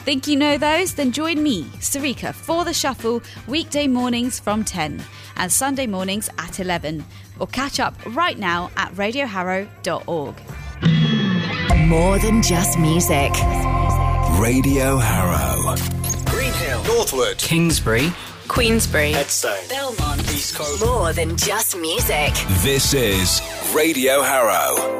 Think you know those? Then join me, Sarika, for The Shuffle weekday mornings from 10 and Sunday mornings at 11. Or catch up right now at radioharrow.org. More than just music. Radio Harrow. Greenhill, Northwood, Kingsbury, Queensbury, Headstone, Belmont, East Coast. More than just music. This is Radio Harrow.